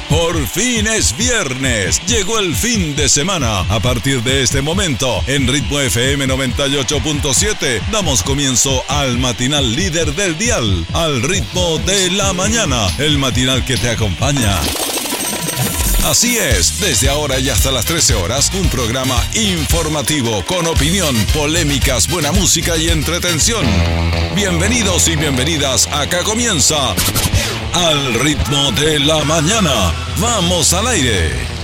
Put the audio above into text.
Por fin es viernes, llegó el fin de semana. A partir de este momento, en Ritmo FM 98.7, damos comienzo al matinal líder del dial, al ritmo de la mañana, el matinal que te acompaña. Así es, desde ahora y hasta las 13 horas, un programa informativo con opinión, polémicas, buena música y entretención. Bienvenidos y bienvenidas, acá comienza Al Ritmo de la Mañana. ¡Vamos al aire!